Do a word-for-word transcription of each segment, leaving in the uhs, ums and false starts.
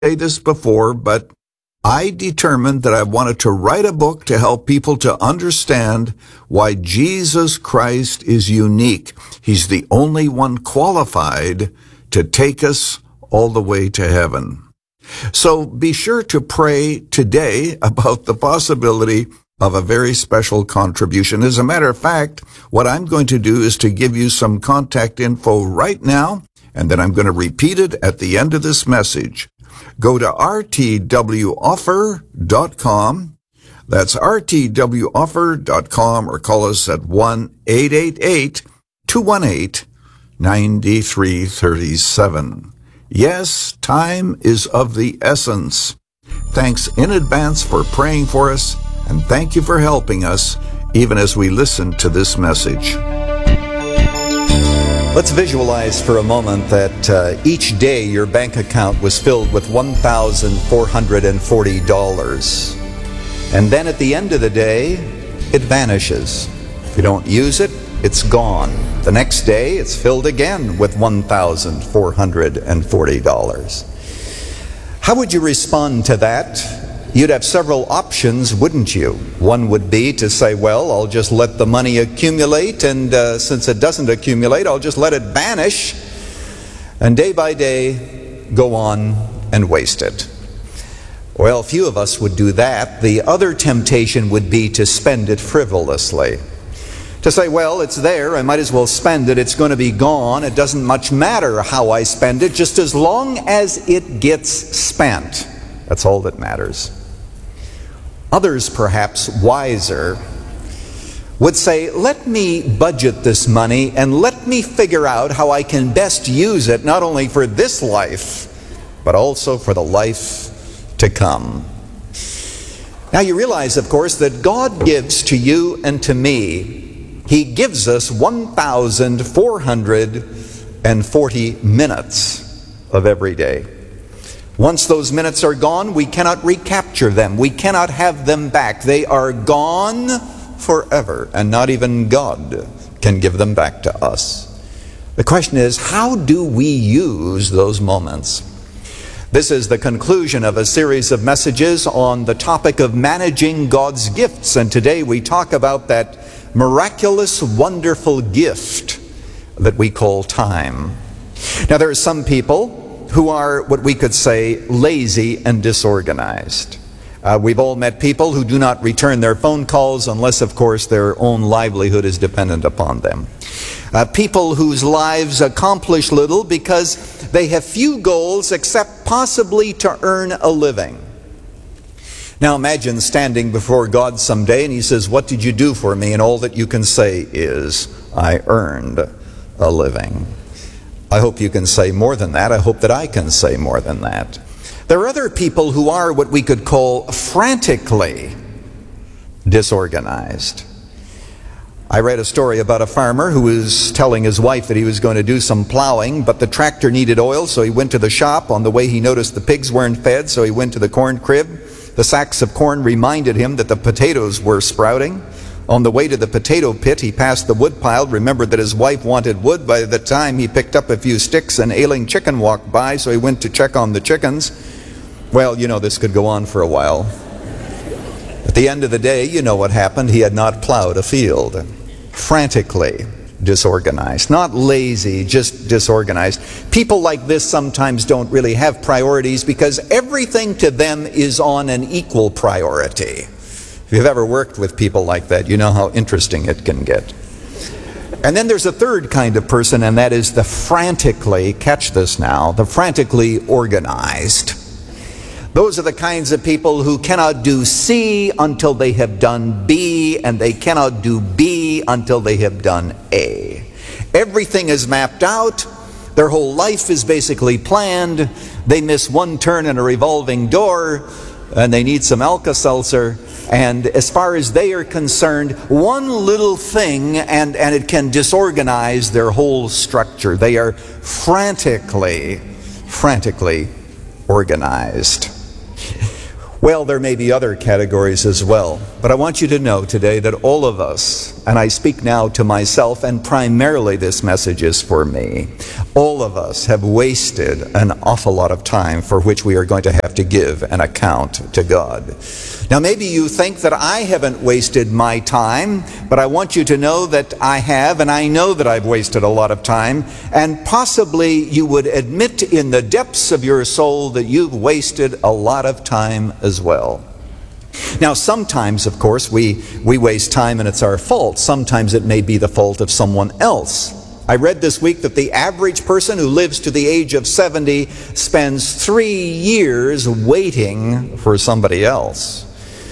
say this before, but I determined that I wanted to write a book to help people to understand why Jesus Christ is unique. He's the only one qualified to take us all the way to heaven. So be sure to pray today about the possibility of a very special contribution. As a matter of fact, what I'm going to do is to give you some contact info right now, and then I'm going to repeat it at the end of this message. Go to r t w offer dot com. That's r t w offer dot com, or call us at one eight eight eight, two one eight, nine three three seven. Yes, time is of the essence. Thanks in advance for praying for us, and thank you for helping us even as we listen to this message. Let's visualize for a moment that uh, each day your bank account was filled with one thousand four hundred forty dollars. And then at the end of the day, it vanishes. If you don't use it, it's gone. The next day, it's filled again with one thousand four hundred forty dollars. How would you respond to that? You'd have several options, wouldn't you? One would be to say, well, I'll just let the money accumulate, and uh, since it doesn't accumulate, I'll just let it vanish, and day by day go on and waste it. Well, few of us would do that. The other temptation would be to spend it frivolously. To say, well, it's there, I might as well spend it, it's going to be gone, it doesn't much matter how I spend it, just as long as it gets spent. That's all that matters. Others, perhaps wiser, would say, let me budget this money and let me figure out how I can best use it, not only for this life, but also for the life to come. Now you realize, of course, that God gives to you and to me, He gives us one thousand four hundred forty minutes of every day. Once those minutes are gone, we cannot recapture them. We cannot have them back. They are gone forever, and not even God can give them back to us. The question is, how do we use those moments? This is the conclusion of a series of messages on the topic of managing God's gifts, and today we talk about that miraculous, wonderful gift that we call time. Now, there are some people who are what we could say lazy and disorganized. Uh, we've all met people who do not return their phone calls unless, of course, their own livelihood is dependent upon them. Uh, people whose lives accomplish little because they have few goals except possibly to earn a living. Now imagine standing before God someday and He says, what did you do for me? And all that you can say is, I earned a living. I hope you can say more than that. I hope that I can say more than that. There are other people who are what we could call frantically disorganized. I read a story about a farmer who was telling his wife that he was going to do some plowing, but the tractor needed oil, so he went to the shop. On the way, he noticed the pigs weren't fed, so he went to the corn crib. The sacks of corn reminded him that the potatoes were sprouting. On the way to the potato pit, he passed the wood pile, remembered that his wife wanted wood. By the time he picked up a few sticks, an ailing chicken walked by, so he went to check on the chickens. Well, you know, this could go on for a while. At the end of the day, you know what happened. He had not plowed a field. Frantically disorganized. Not lazy, just disorganized. People like this sometimes don't really have priorities because everything to them is on an equal priority. If you've ever worked with people like that, you know how interesting it can get. And then there's a third kind of person, and that is the frantically, catch this now, the frantically organized. Those are the kinds of people who cannot do C until they have done B, and they cannot do B until they have done A. Everything is mapped out. Their whole life is basically planned. They miss one turn in a revolving door, and they need some Alka-Seltzer. And as far as they are concerned, one little thing and, and it can disorganize their whole structure. They are frantically, frantically organized. Well, there may be other categories as well, but I want you to know today that all of us and I speak now to myself, and primarily this message is for me. All of us have wasted an awful lot of time for which we are going to have to give an account to God. Now maybe you think that I haven't wasted my time, but I want you to know that I have, and I know that I've wasted a lot of time, and possibly you would admit in the depths of your soul that you've wasted a lot of time as well. Now sometimes, of course, we, we waste time and it's our fault. Sometimes it may be the fault of someone else. I read this week that the average person who lives to the age of seventy spends three years waiting for somebody else.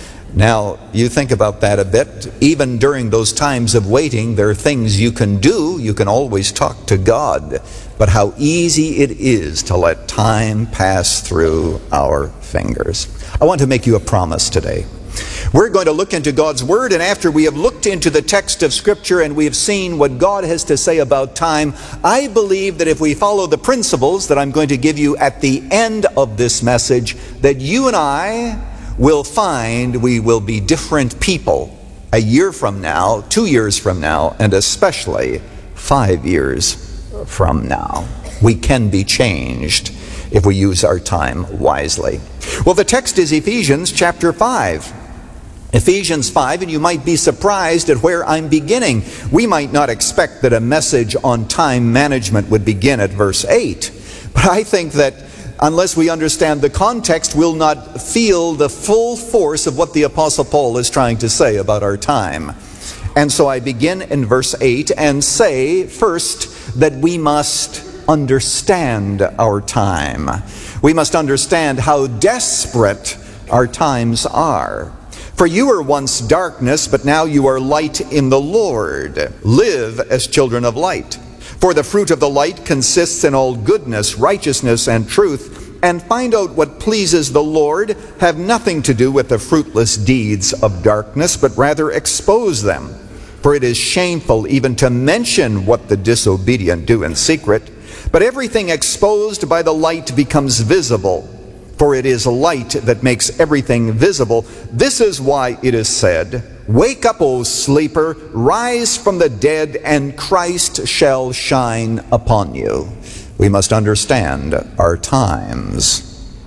Now, you think about that a bit. Even during those times of waiting, there are things you can do. You can always talk to God. But how easy it is to let time pass through our fingers. I want to make you a promise today. We're going to look into God's Word, and after we have looked into the text of Scripture and we have seen what God has to say about time, I believe that if we follow the principles that I'm going to give you at the end of this message, that you and I will find we will be different people a year from now, two years from now, and especially five years from now. We can be changed if we use our time wisely. Well, the text is Ephesians chapter five. Ephesians five, and you might be surprised at where I'm beginning. We might not expect that a message on time management would begin at verse eight. But I think that unless we understand the context, we'll not feel the full force of what the Apostle Paul is trying to say about our time. And so I begin in verse eight and say first that we must understand our time. We must understand how desperate our times are. For you were once darkness, but now you are light in the Lord. Live as children of light. For the fruit of the light consists in all goodness, righteousness, and truth. And find out what pleases the Lord. Have nothing to do with the fruitless deeds of darkness, but rather expose them. For it is shameful even to mention what the disobedient do in secret. But everything exposed by the light becomes visible. For it is light that makes everything visible. This is why it is said, "Wake up, O sleeper, rise from the dead, and Christ shall shine upon you." We must understand our times.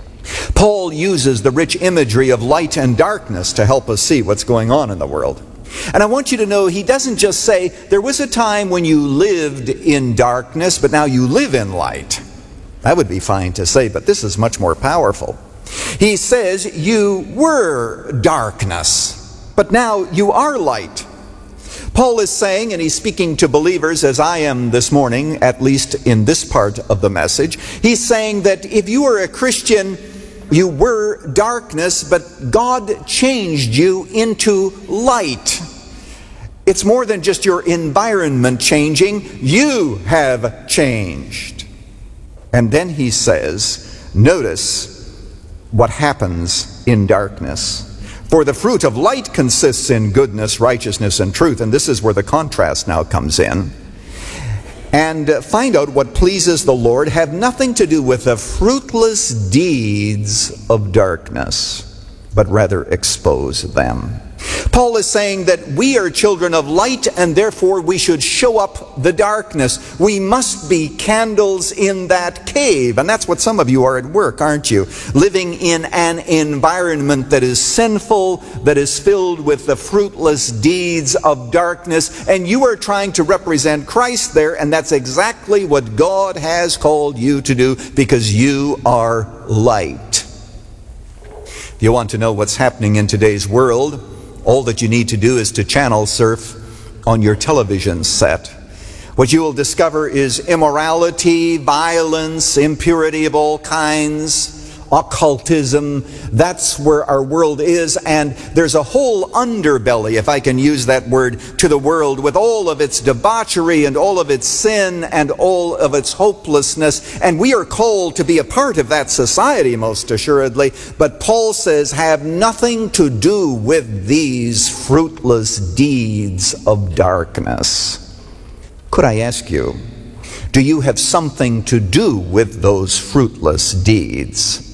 Paul uses the rich imagery of light and darkness to help us see what's going on in the world. And I want you to know he doesn't just say, there was a time when you lived in darkness, but now you live in light. That would be fine to say, but this is much more powerful. He says, you were darkness, but now you are light. Paul is saying, and he's speaking to believers as I am this morning, at least in this part of the message, he's saying that if you are a Christian, you were darkness, but God changed you into light. It's more than just your environment changing. You have changed. And then he says, notice what happens in darkness. For the fruit of light consists in goodness, righteousness, and truth. And this is where the contrast now comes in. And find out what pleases the Lord. Have nothing to do with the fruitless deeds of darkness, but rather expose them. Paul is saying that we are children of light, and therefore we should show up the darkness. We must be candles in that cave. And that's what some of you are at work, aren't you? Living in an environment that is sinful, that is filled with the fruitless deeds of darkness, and you are trying to represent Christ there, and that's exactly what God has called you to do, because you are light. If you want to know what's happening in today's world, all that you need to do is to channel surf on your television set. What you will discover is immorality, violence, impurity of all kinds, occultism. That's where our world is, and there's a whole underbelly, if I can use that word, to the world with all of its debauchery and all of its sin and all of its hopelessness, and we are called to be a part of that society, most assuredly. But Paul says, have nothing to do with these fruitless deeds of darkness. Could I ask you, do you have something to do with those fruitless deeds?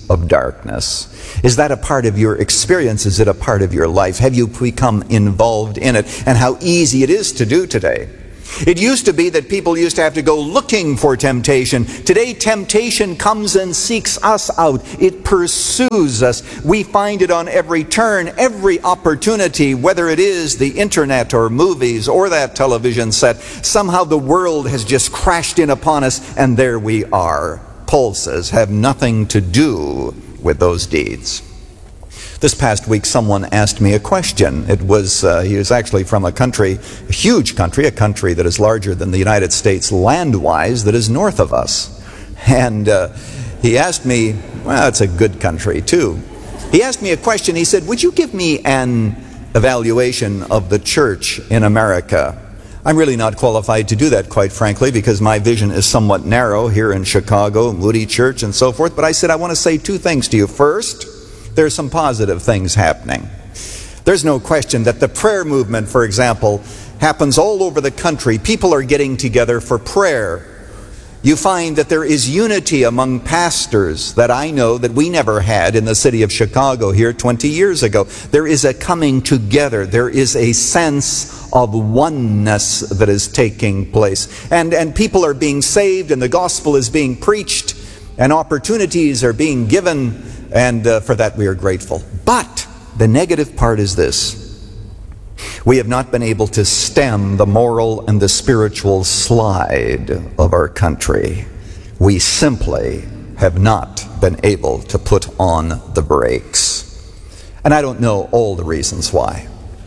of darkness? Is that a part of your experience? Is it a part of your life? Have you become involved in it? And how easy it is to do today. It used to be that people used to have to go looking for temptation. Today, temptation comes and seeks us out. It pursues us. We find it on every turn, every opportunity, whether it is the internet or movies or that television set. Somehow the world has just crashed in upon us, and there we are. Paul says, have nothing to do with those deeds. This past week, someone asked me a question. It was, uh, he was actually from a country, a huge country, a country that is larger than the United States land-wise, that is north of us. And uh, he asked me, well, it's a good country too. He asked me a question. He said, would you give me an evaluation of the church in America? I'm really not qualified to do that, quite frankly, because my vision is somewhat narrow here in Chicago, Moody Church and so forth. But I said, I want to say two things to you. First, there's some positive things happening. There's no question that the prayer movement, for example, happens all over the country. People are getting together for prayer. You find that there is unity among pastors that I know that we never had in the city of Chicago here twenty years ago. There is a coming together. There is a sense of oneness that is taking place. And, and people are being saved, and the gospel is being preached, and opportunities are being given. And uh, for that we are grateful. But the negative part is this. We have not been able to stem the moral and the spiritual slide of our country. We simply have not been able to put on the brakes. And I don't know all the reasons why.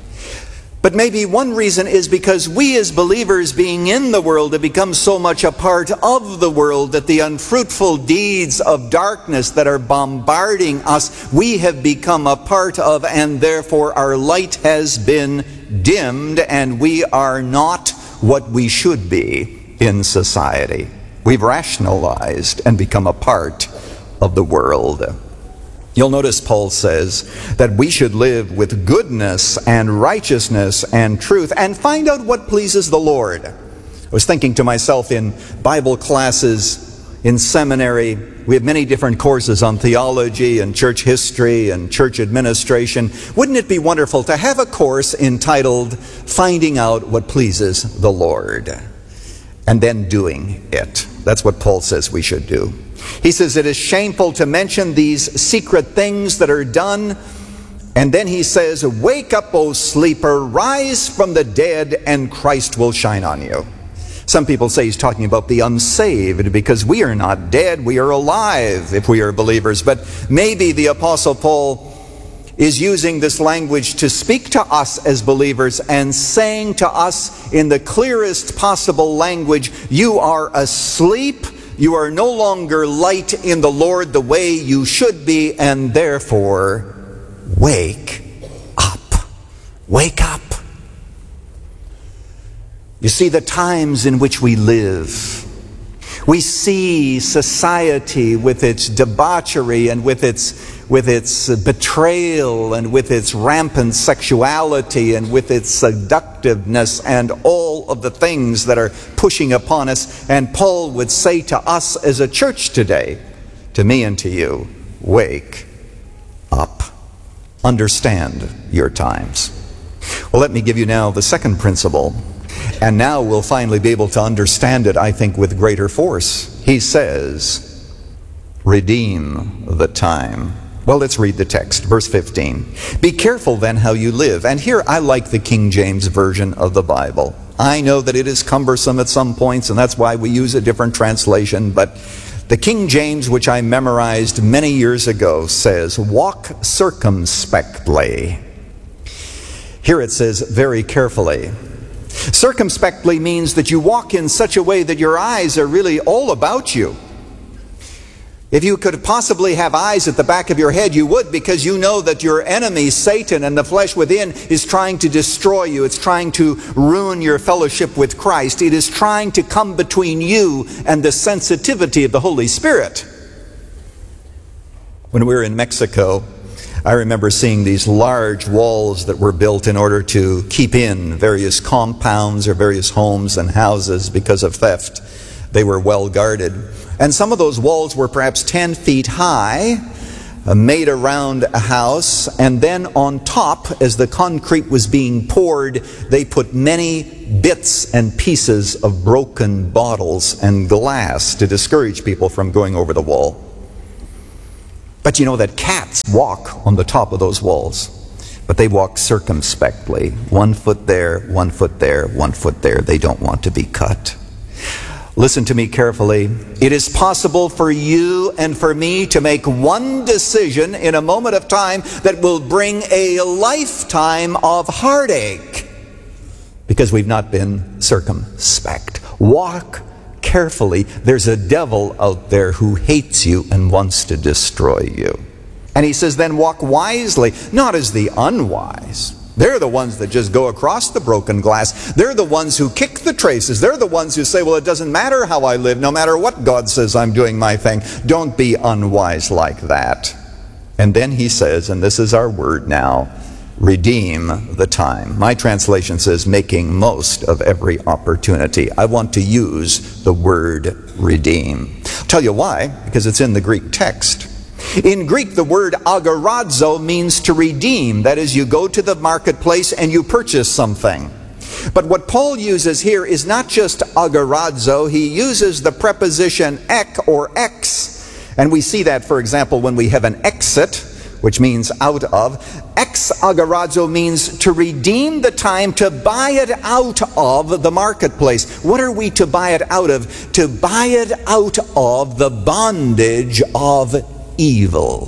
But maybe one reason is because we as believers, being in the world, have become so much a part of the world that the unfruitful deeds of darkness that are bombarding us, we have become a part of, and therefore our light has been dimmed, and we are not what we should be in society. We've rationalized and become a part of the world. You'll notice Paul says that we should live with goodness and righteousness and truth and find out what pleases the Lord. I was thinking to myself, in Bible classes, in seminary, we have many different courses on theology and church history and church administration. Wouldn't it be wonderful to have a course entitled Finding Out What Pleases the Lord, and then doing it? That's what Paul says we should do. He says it is shameful to mention these secret things that are done. And then he says, wake up, O sleeper, rise from the dead, and Christ will shine on you. Some people say he's talking about the unsaved, because we are not dead, we are alive if we are believers. But maybe the Apostle Paul is using this language to speak to us as believers and saying to us in the clearest possible language, you are asleep. You are no longer light in the Lord the way you should be, and therefore, wake up. Wake up. You see, the times in which we live, we see society with its debauchery and with its with its betrayal and with its rampant sexuality and with its seductiveness and all of the things that are pushing upon us. And Paul would say to us as a church today, to me and to you, wake up. Understand your times. Well, let me give you now the second principle. And now we'll finally be able to understand it, I think, with greater force. He says, redeem the time. Well, let's read the text, verse fifteen. Be careful then how you live. And here I like the King James Version of the Bible. I know that it is cumbersome at some points, and that's why we use a different translation. But the King James, which I memorized many years ago, says, walk circumspectly. Here it says, very carefully. Circumspectly means that you walk in such a way that your eyes are really all about you. If you could possibly have eyes at the back of your head, you would, because you know that your enemy, Satan, and the flesh within is trying to destroy you. It's trying to ruin your fellowship with Christ. It is trying to come between you and the sensitivity of the Holy Spirit. When we were in Mexico, I remember seeing these large walls that were built in order to keep in various compounds or various homes and houses because of theft. They were well guarded. And some of those walls were perhaps ten feet high, uh, made around a house, and then on top, as the concrete was being poured, they put many bits and pieces of broken bottles and glass to discourage people from going over the wall. But you know that cats walk on the top of those walls, but they walk circumspectly. One foot there, one foot there, one foot there. They don't want to be cut. Listen to me carefully. It is possible for you and for me to make one decision in a moment of time that will bring a lifetime of heartache because we've not been circumspect. Walk carefully. There's a devil out there who hates you and wants to destroy you. And he says, then walk wisely, not as the unwise. They're the ones that just go across the broken glass. They're the ones who kick the traces. They're the ones who say, well, it doesn't matter how I live, no matter what God says, I'm doing my thing. Don't be unwise like that. And then he says, and this is our word now, redeem the time. My translation says, making most of every opportunity. I want to use the word redeem. I'll tell you why, because it's in the Greek text. In Greek, the word agorazo means to redeem. That is, you go to the marketplace and you purchase something. But what Paul uses here is not just agorazo. He uses the preposition ek or ex. And we see that, for example, when we have an exit, which means out of. Ex agorazo means to redeem the time, to buy it out of the marketplace. What are we to buy it out of? To buy it out of the bondage of evil.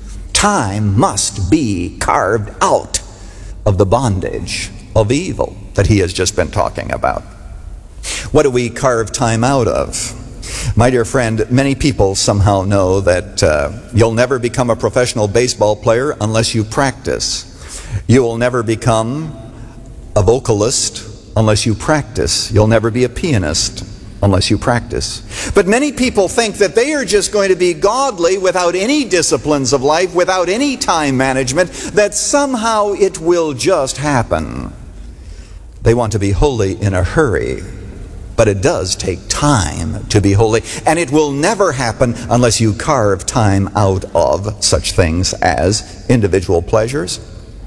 Time must be carved out of the bondage of evil that he has just been talking about. What do we carve time out of? My dear friend, many people somehow know that uh, you'll never become a professional baseball player unless you practice. You will never become a vocalist unless you practice. You'll never be a pianist unless you practice. But many people think that they are just going to be godly without any disciplines of life, without any time management, that somehow it will just happen. They want to be holy in a hurry, but it does take time to be holy, and it will never happen unless you carve time out of such things as individual pleasures.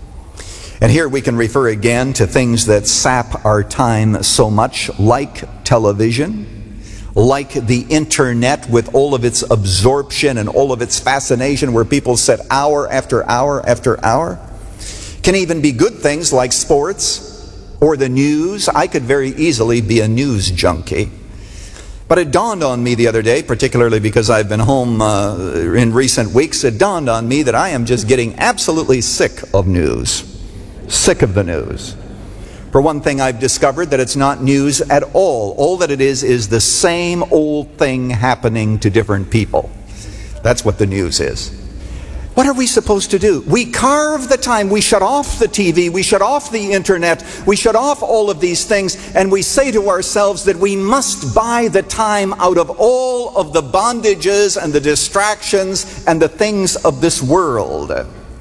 And here we can refer again to things that sap our time so much, like television, like the internet with all of its absorption and all of its fascination, where people sit hour after hour after hour. Can even be good things like sports or the news. I could very easily be a news junkie. But it dawned on me the other day, particularly because I've been home uh, in recent weeks, it dawned on me that I am just getting absolutely sick of news. Sick of the news. For one thing, I've discovered that it's not news at all. All that it is is the same old thing happening to different people. That's what the news is. What are we supposed to do? We carve the time. We shut off the T V. We shut off the internet. We shut off all of these things. And we say to ourselves that we must buy the time out of all of the bondages and the distractions and the things of this world.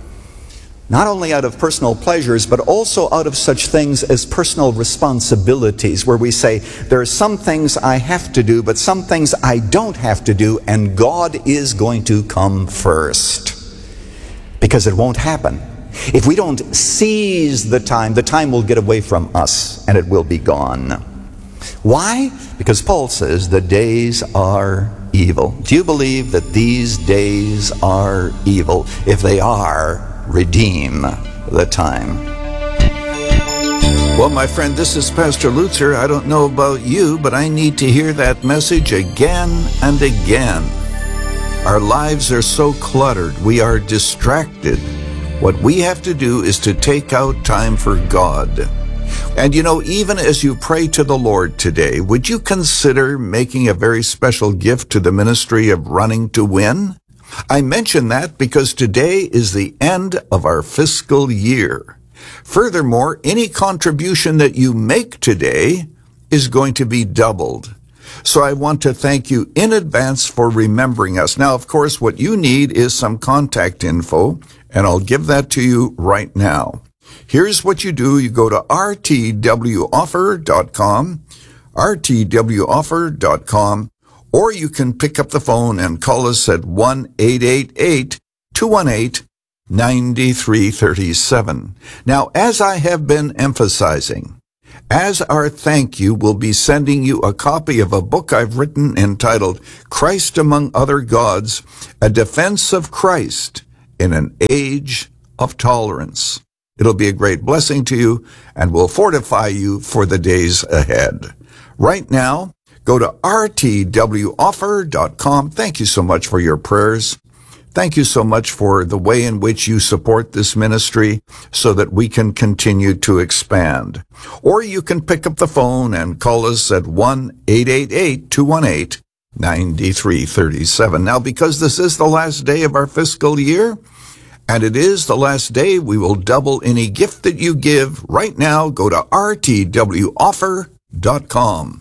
Not only out of personal pleasures, but also out of such things as personal responsibilities, where we say, there are some things I have to do, but some things I don't have to do, and God is going to come first. Because it won't happen. If we don't seize the time, the time will get away from us, and it will be gone. Why? Because Paul says the days are evil. Do you believe that these days are evil? If they are, redeem the time. Well, my friend, this is Pastor Lutzer. I don't know about you, but I need to hear that message again and again. Our lives are so cluttered. We are distracted. What we have to do is to take out time for God. And you know, even as you pray to the Lord today, would you consider making a very special gift to the ministry of Running to Win? I mention that because today is the end of our fiscal year. Furthermore, any contribution that you make today is going to be doubled. So I want to thank you in advance for remembering us. Now, of course, what you need is some contact info, and I'll give that to you right now. Here's what you do. You go to r t w offer dot com, r t w offer dot com, or you can pick up the phone and call us at one eight eight eight, two one eight, nine three three seven. Now, as I have been emphasizing, as our thank you, we'll be sending you a copy of a book I've written entitled Christ Among Other Gods, A Defense of Christ in an Age of Tolerance. It'll be a great blessing to you and will fortify you for the days ahead. Right now, go to r t w offer dot com. Thank you so much for your prayers. Thank you so much for the way in which you support this ministry so that we can continue to expand. Or you can pick up the phone and call us at one eight eight eight, two one eight, nine three three seven. Now, because this is the last day of our fiscal year, and it is the last day, we will double any gift that you give. Right now, go to r t w offer dot com.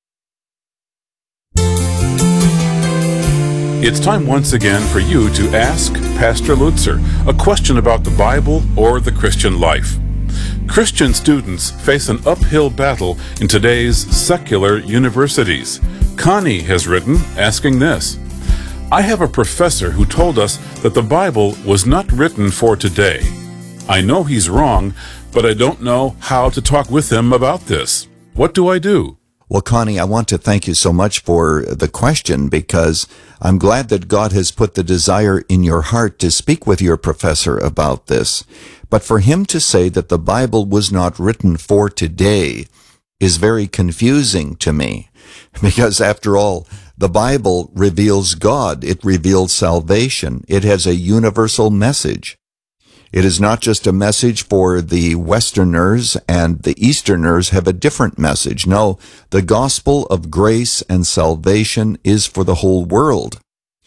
It's time once again for you to ask Pastor Lutzer a question about the Bible or the Christian life. Christian students face an uphill battle in today's secular universities. Connie has written asking this: I have a professor who told us that the Bible was not written for today. I know he's wrong, but I don't know how to talk with him about this. What do I do? Well, Connie, I want to thank you so much for the question, because I'm glad that God has put the desire in your heart to speak with your professor about this. But for him to say that the Bible was not written for today is very confusing to me, because after all, the Bible reveals God. It reveals salvation. It has a universal message. It is not just a message for the Westerners, and the Easterners have a different message. No, the gospel of grace and salvation is for the whole world.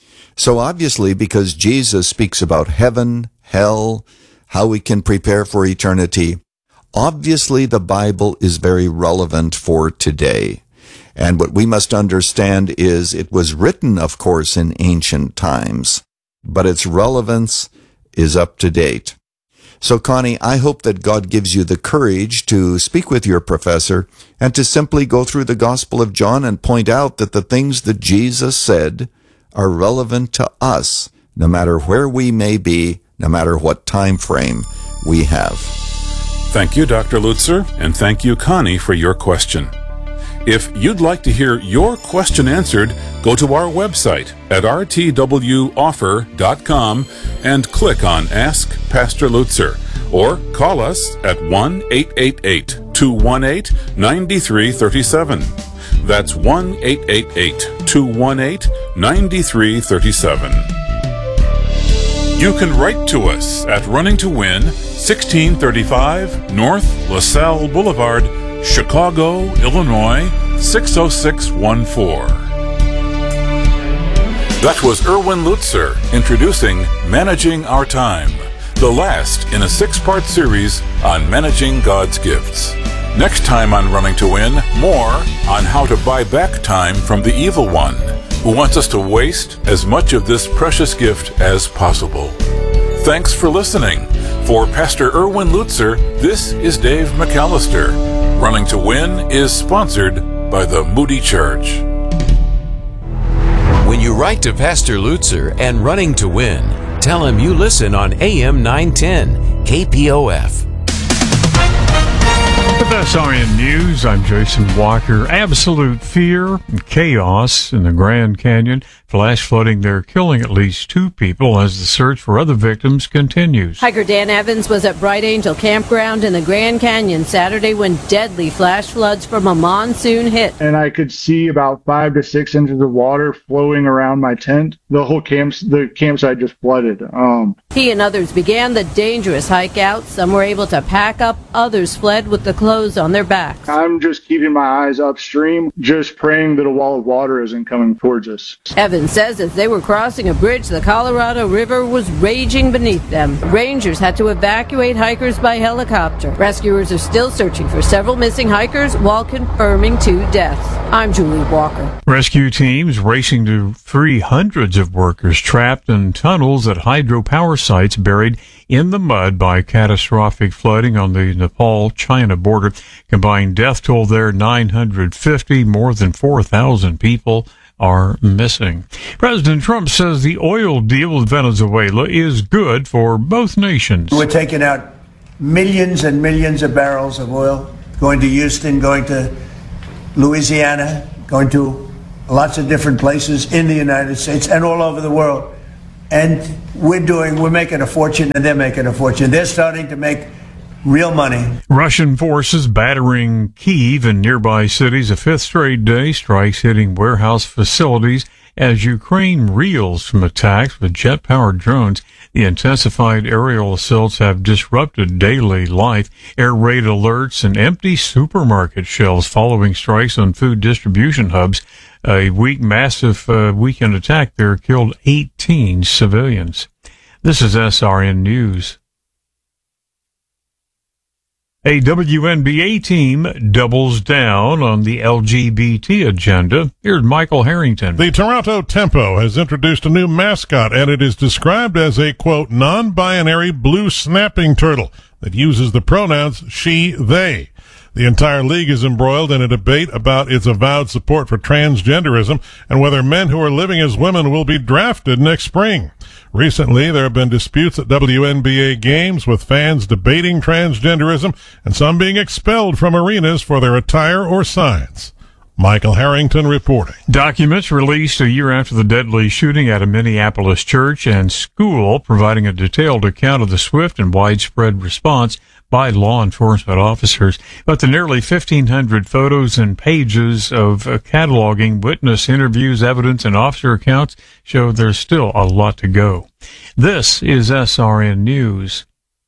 So obviously, because Jesus speaks about heaven, hell, how we can prepare for eternity, obviously the Bible is very relevant for today. And what we must understand is it was written, of course, in ancient times, but its relevance is up to date. So, Connie, I hope that God gives you the courage to speak with your professor and to simply go through the Gospel of John and point out that the things that Jesus said are relevant to us, no matter where we may be, no matter what time frame we have. Thank you, Doctor Lutzer, and thank you, Connie, for your question. If you'd like to hear your question answered, go to our website at r t w offer dot com and click on Ask Pastor Lutzer, or call us at one eight eight eight, two one eight, nine three three seven. That's one eight eight eight, two one eight, nine three three seven. You can write to us at Running to Win, sixteen thirty-five North LaSalle Boulevard, Chicago, Illinois, six oh six one four. That was Erwin Lutzer introducing Managing Our Time, the last in a six-part series on managing God's gifts. Next time on Running to Win, more on how to buy back time from the evil one, who wants us to waste as much of this precious gift as possible. Thanks for listening. For Pastor Erwin Lutzer, this is Dave McAllister. Running to Win is sponsored by the Moody Church. When you write to Pastor Lutzer and Running to Win, tell him you listen on A M nine ten K P O F. With S R N News, I'm Jason Walker. Absolute fear and chaos in the Grand Canyon. Flash flooding there, killing at least two people as the search for other victims continues. Hiker Dan Evans was at Bright Angel Campground in the Grand Canyon Saturday when deadly flash floods from a monsoon hit. And I could see about five to six inches of water flowing around my tent. The whole camp, the campsite just flooded. Um, he and others began the dangerous hike out. Some were able to pack up, others fled with the clothes on their backs. I'm just keeping my eyes upstream, just praying that a wall of water isn't coming towards us. Evans says as they were crossing a bridge, the Colorado River was raging beneath them. Rangers had to evacuate hikers by helicopter. Rescuers are still searching for several missing hikers while confirming two deaths. I'm Julie Walker. Rescue teams racing to free hundreds of workers trapped in tunnels at hydropower sites buried in the mud by catastrophic flooding on the Nepal-China border. Combined death toll there, nine hundred fifty, more than four thousand people are missing. President Trump says the oil deal with Venezuela is good for both nations. We're taking out millions and millions of barrels of oil, going to Houston, going to Louisiana, going to lots of different places in the United States and all over the world. And we're doing, we're making a fortune, and they're making a fortune. They're starting to make real money. Russian forces battering Kyiv and nearby cities a fifth straight day, strikes hitting warehouse facilities as Ukraine reels from attacks with jet-powered drones. The intensified aerial assaults have disrupted daily life. Air raid alerts and empty supermarket shelves following strikes on food distribution hubs. A week massive uh, weekend attack there killed eighteen civilians. This is S R N News. A W N B A team doubles down on the L G B T agenda. Here's Michael Harrington. The Toronto Tempo has introduced a new mascot, and it is described as a, quote, non-binary blue snapping turtle that uses the pronouns she, they. The entire league is embroiled in a debate about its avowed support for transgenderism and whether men who are living as women will be drafted next spring. Recently, there have been disputes at W N B A games with fans debating transgenderism and some being expelled from arenas for their attire or signs. Michael Harrington reporting. Documents released a year after the deadly shooting at a Minneapolis church and school, providing a detailed account of the swift and widespread response by law enforcement officers. But the nearly fifteen hundred photos and pages of uh, cataloging witness interviews, evidence, and officer accounts show there's still a lot to go. This is S R N News.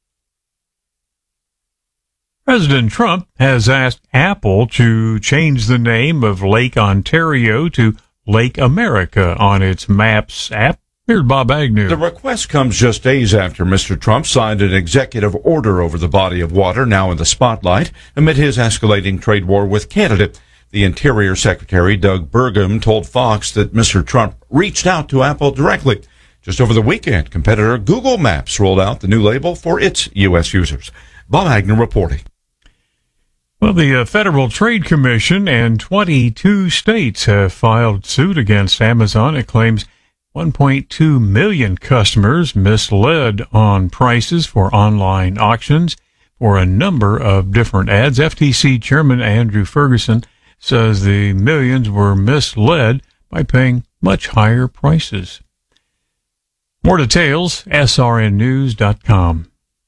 President Trump has asked Apple to change the name of Lake Ontario to Lake America on its Maps app. Here's Bob Agnew. The request comes just days after Mister Trump signed an executive order over the body of water now in the spotlight amid his escalating trade war with Canada. The Interior Secretary, Doug Burgum, told Fox that Mister Trump reached out to Apple directly. Just over the weekend, competitor Google Maps rolled out the new label for its U S users. Bob Agnew reporting. Well, the uh, Federal Trade Commission and twenty-two states have filed suit against Amazon. It claims one point two million customers misled on prices for online auctions for a number of different ads. F T C Chairman Andrew Ferguson says the millions were misled by paying much higher prices. More details, S R N news dot com.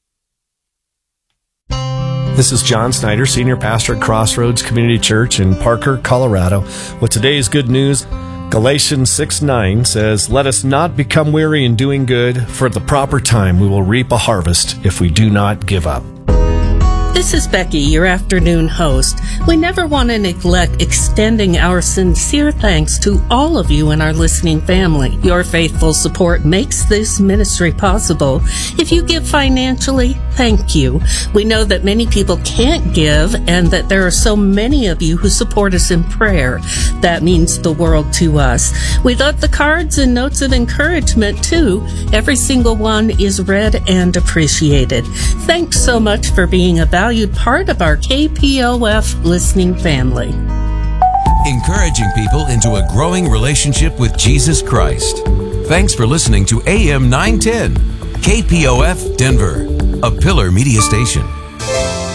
This is John Snyder, Senior Pastor at Crossroads Community Church in Parker, Colorado. With today's good news, Galatians six nine says, "Let us not become weary in doing good, for at the proper time we will reap a harvest if we do not give up." This is Becky, your afternoon host. We never want to neglect extending our sincere thanks to all of you in our listening family. Your faithful support makes this ministry possible. If you give financially, thank you. We know that many people can't give and that there are so many of you who support us in prayer. That means the world to us. We love the cards and notes of encouragement too. Every single one is read and appreciated. Thanks so much for being a valued part of our K P O F listening family. Encouraging people into a growing relationship with Jesus Christ. Thanks for listening to A M nine ten, K P O F Denver, a Pillar Media Station.